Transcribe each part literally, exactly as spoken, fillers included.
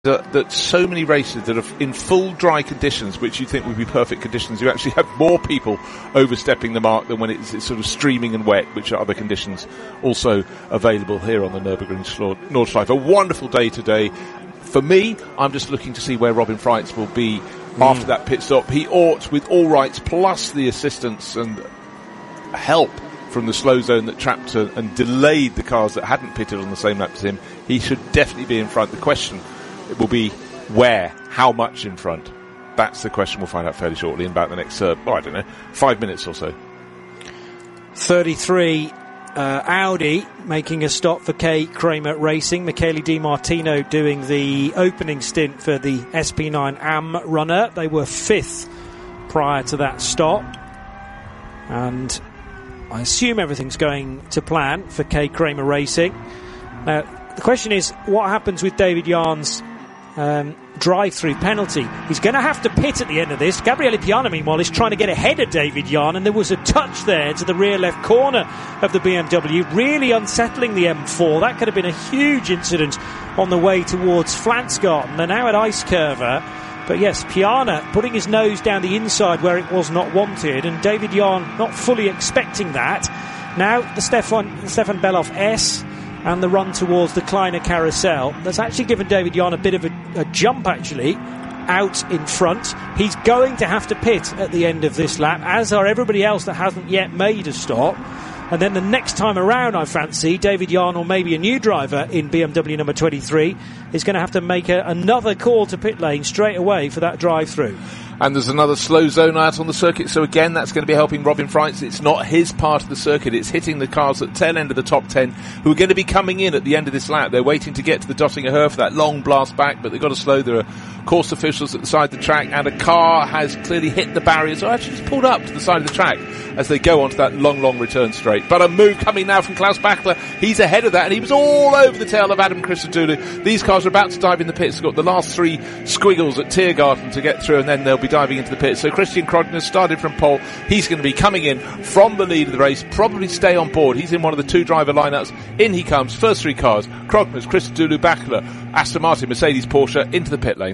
That, that so many races that are in full dry conditions, which you think would be perfect conditions, you actually have more people overstepping the mark than when it's, it's sort of streaming and wet, which are other conditions also available here on the Nürburgring Nordschleife. A wonderful day today. For me, I'm just looking to see where Robin Freitz will be mm. after that pit stop. He ought, with all rights, plus the assistance and help from the slow zone that trapped and delayed the cars that hadn't pitted on the same lap as him, he should definitely be in front. The question it will be where, how much in front. That's the question we'll find out fairly shortly in about the next, uh, oh, I don't know, five minutes or so. thirty-three uh, Audi making a stop for Kay Kramer Racing. Michele Di Martino doing the opening stint for the S P nine A M runner. They were fifth prior to that stop. And I assume everything's going to plan for Kay Kramer Racing. Now, the question is, what happens with David Yarn's Um, drive-through penalty? He's going to have to pit at the end of this. Gabriele Piana, meanwhile, is trying to get ahead of David Yarn, and there was a touch there to the rear left corner of the B M W, really unsettling the M four. That could have been a huge incident on the way towards Flansgarten. They're now at Eiskurve. But yes, Piana putting his nose down the inside where it was not wanted, and David Yarn not fully expecting that. Now the Stefan, Stefan Bellof S and the run towards the Kleiner Carousel. That's actually given David Yarn a bit of a, a jump, actually, out in front. He's going to have to pit at the end of this lap, as are everybody else that hasn't yet made a stop. And then the next time around, I fancy, David Yarn, or maybe a new driver in B M W number twenty-three, is going to have to make a, another call to pit lane straight away for that drive-through. And there's another slow zone out on the circuit, so again, that's going to be helping Robin Freitz. It's not his part of the circuit, it's hitting the cars at the tail end of the top ten, who are going to be coming in at the end of this lap. They're waiting to get to the Döttinger Höhe for that long blast back, but they've got to slow. There are course officials at the side of the track, and a car has clearly hit the barriers, or actually just pulled up to the side of the track as they go onto that long, long return straight. But a move coming now from Klaus Bachler. He's ahead of that, and he was all over the tail of Adam Christodoulou. These cars are about to dive in the pits. They've got the last three squiggles at Tiergarten to get through, and then they'll be diving into the pits. So Christian Krogner started from pole. He's going to be coming in from the lead of the race, probably stay on board. He's in one of the two driver lineups. In he comes. First three cars. Krogner's, Christodoulou, Bachler, Aston Martin, Mercedes, Porsche, into the pit lane.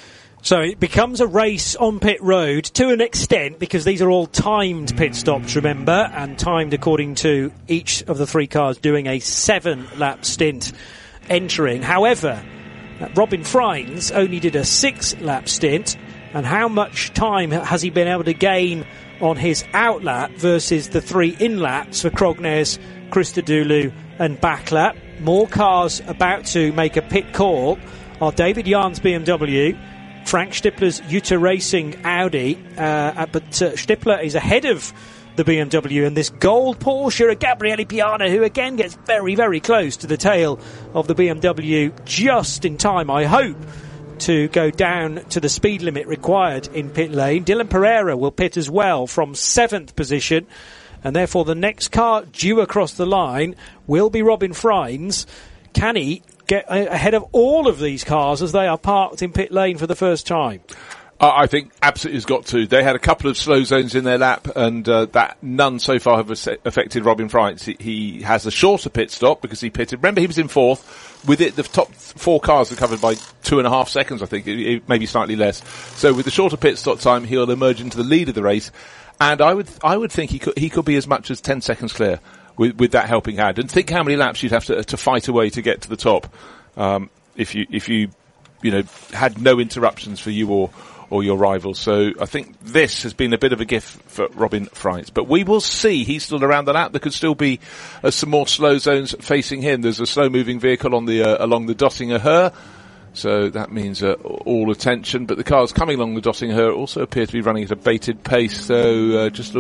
So it becomes a race on pit road to an extent, because these are all timed pit stops, remember, and timed according to each of the three cars doing a seven-lap stint entering. However, Robin Freitz only did a six-lap stint, and how much time has he been able to gain on his outlap versus the three in-laps for Krognes, Christodoulou and Bachler? More cars about to make a pit call are David Yarn's B M W, Frank Stippler's Jutta Racing Audi, uh, but uh, Stippler is ahead of the B M W, and this gold Porsche, Gabriele Piana, who again gets very, very close to the tail of the B M W just in time, I hope, to go down to the speed limit required in pit lane. Dylan Pereira will pit as well from seventh position, and therefore the next car due across the line will be Robin Freitz. Can he get ahead of all of these cars as they are parked in pit lane for the first time? Uh, I think absolutely has got to. They had a couple of slow zones in their lap, and uh, that none so far have affected Robin Freitz. He, he has a shorter pit stop because he pitted. Remember, he was in fourth. With it, the top four cars are covered by two and a half seconds, I think, it, it, maybe slightly less. So with the shorter pit stop time, he'll emerge into the lead of the race, and I would I would think he could he could be as much as ten seconds clear with with that helping hand. And think how many laps you'd have to to fight away to get to the top, um, if you if you you know had no interruptions for you or. or your rivals. So I think this has been a bit of a gift for Robin Freitz. But we will see. He's still around the lap. There could still be uh, some more slow zones facing him. There's a slow-moving vehicle on the uh, along the Döttinger Höhe. So that means uh, all attention. But the cars coming along the Döttinger Höhe also appear to be running at a bated pace. So uh, just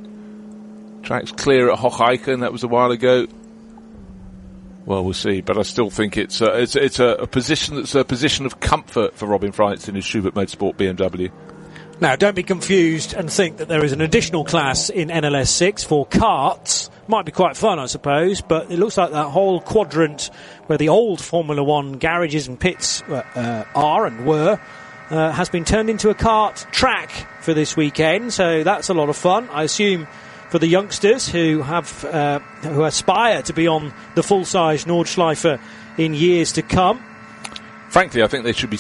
looking, tracks clear at Hocheichen. That was a while ago. Well, we'll see, but I still think it's a, it's, it's a, a position that's a position of comfort for Robin Freitz in his Schubert Motorsport B M W. Now, don't be confused and think that there is an additional class in N L S six for karts. Might be quite fun, I suppose, but it looks like that whole quadrant where the old Formula One garages and pits uh, uh, are and were uh, has been turned into a kart track for this weekend, so that's a lot of fun. I assume for the youngsters who have uh, who aspire to be on the full-size Nordschleife in years to come. Frankly, I think they should be